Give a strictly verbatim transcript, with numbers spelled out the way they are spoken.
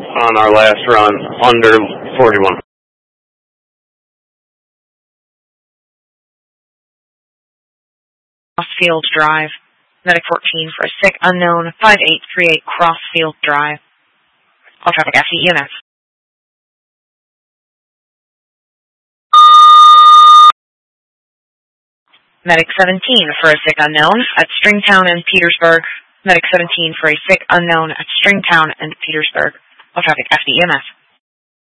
on our last run under forty-one. Crossfield Drive. Medic fourteen for a sick unknown, five eight three eight Crossfield Drive. All traffic F E M S. Medic seventeen for a sick unknown at Stringtown and Petersburg. Medic seventeen for a sick unknown at Stringtown and Petersburg. All traffic F E M S.